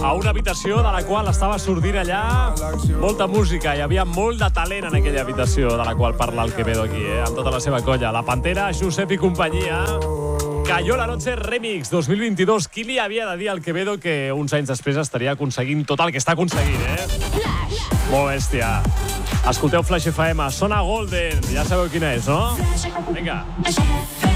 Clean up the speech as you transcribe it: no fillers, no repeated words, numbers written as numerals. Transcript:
a una habitació de la qual estava sortint allà molta música. Hi havia molt de talent en aquella habitació de la qual parla el Quevedo aquí, amb tota la seva colla. La Pantera, Josep i companyia. Cayó la noche remix 2022. Qui li havia de dir al Quevedo que uns anys després estaria aconseguint tot el que està aconseguint, Molt bèstia. Escolteu Flash FM, sona Golden. Ja sabeu quina és, no? Vinga.